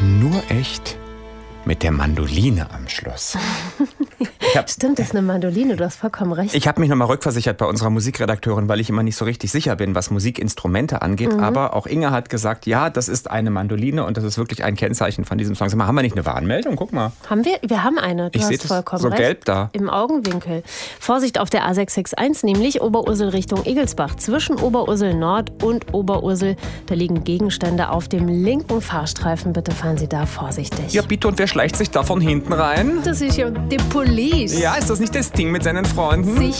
Nur echt. Mit der Mandoline am Schluss. Stimmt, das ist eine Mandoline, du hast vollkommen recht. Ich habe mich nochmal rückversichert bei unserer Musikredakteurin, weil ich immer nicht so richtig sicher bin, was Musikinstrumente angeht. Aber auch Inge hat gesagt, ja, das ist eine Mandoline und das ist wirklich ein Kennzeichen von diesem Song. Sag mal, haben wir nicht eine Warnmeldung? Guck mal. Haben wir? Wir haben eine. Ich sehe das so recht. gelb da. Im Augenwinkel. Vorsicht auf der A661, nämlich Oberursel Richtung Egelsbach. Zwischen Oberursel Nord und Oberursel, da liegen Gegenstände auf dem linken Fahrstreifen. Bitte fahren Sie da vorsichtig. Ja, bitte, und wer schleicht sich da von hinten rein? Das ist ja die Police. Ja, ist das nicht das Ding mit seinen Freunden? Sicher.